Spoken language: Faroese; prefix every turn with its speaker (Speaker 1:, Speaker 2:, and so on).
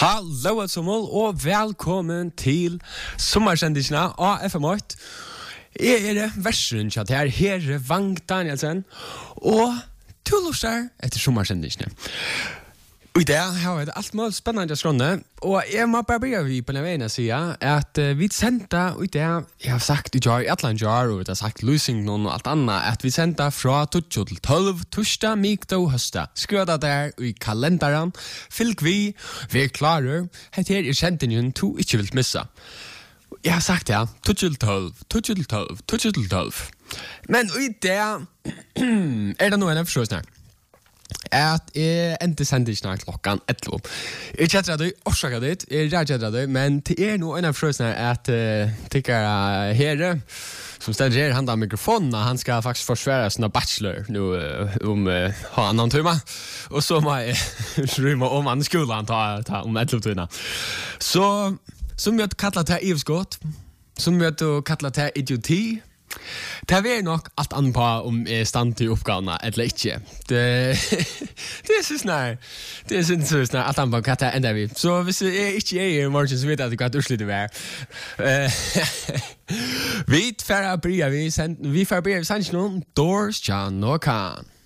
Speaker 1: Hallo allesammans og velkommen til sommersendisene av FM8. Jeg versen chat her Vang Danielsen, og to lortar etter sommersendisene. Og i det har jeg alt mulig spennende skrånne, og jeg må bare begynne på den veien å si at vi sendte, og i det jeg har sagt i Atlant Jar, og jeg har sagt Lysing og alt annet, at vi sendte fra 12 til 12, torsdag, mikdag og høsta. Skriv det der i kalenderen, fylk vi klarer, her sendingen to ikke vil missa. Jeg har sagt 12 til 12, 12 til 12, 12 til 12. Men i det det noe jeg forstår snart. At jeg endte sender snart klokken 11. Jeg kjetter deg, orsaka ditt, jeg kjetter deg, men det noe en av forståelsene at tykker herre, som stedet her, han har mikrofonen, han skal faktisk forsvare sånne bachelor nå om annen timme, og så må jeg rymme om andre skolen ta om 11 timer. Så som jeg kallar det ivskott, som jeg kallar det idioti, det er nok alt annet på om jeg stand til oppgavene eller ikke. Det synes jeg, alt annet på hva det ender vi. Så hvis jeg ikke er i morgen, så vet jeg hva utslitt det er. Vi får bryr vi sender noen Doors, John og Khan.